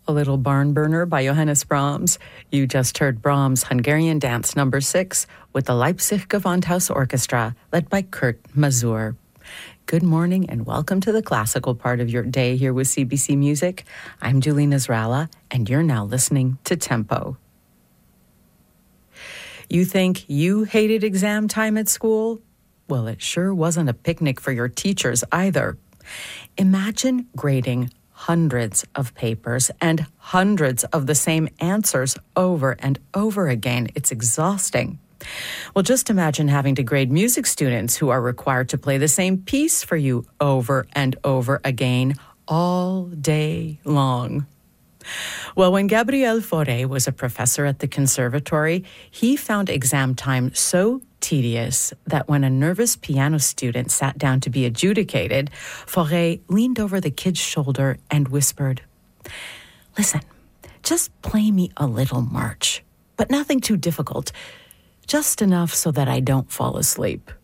A Little Barn Burner by Johannes Brahms. You just heard Brahms' Hungarian Dance No. 6 with the Leipzig Gewandhaus Orchestra, led by Kurt Masur. Good morning and welcome to the classical part of your day here with CBC Music. I'm Julie Nasrallah, and you're now listening to Tempo. You think you hated exam time at school? Well, it sure wasn't a picnic for your teachers either. Imagine grading hundreds of papers and hundreds of the same answers over and over again. It's exhausting. Well, just imagine having to grade music students who are required to play the same piece for you over and over again all day long. Well, when Gabriel Fauré was a professor at the conservatory, he found exam time so tedious that when a nervous piano student sat down to be adjudicated, Fauré leaned over the kid's shoulder and whispered, "Listen, just play me a little march, but nothing too difficult, just enough so that I don't fall asleep."